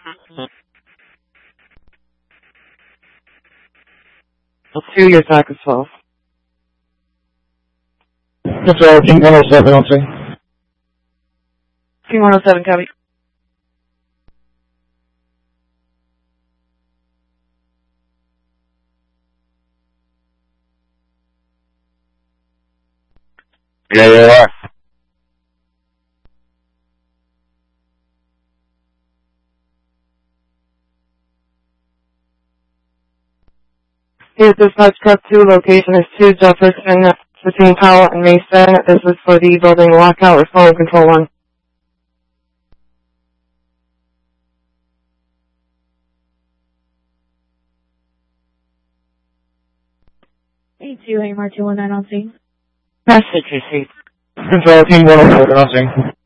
2, your TAC is 12. Control, King 107 on scene. King 107, copy. Yeah, you are. Here's dispatch truck 2, location is 2 Jefferson between Powell and Mason. This is for the building lockout with phone control 1. A2, AMR 219 on scene. Message received. Control, King 107 on scene.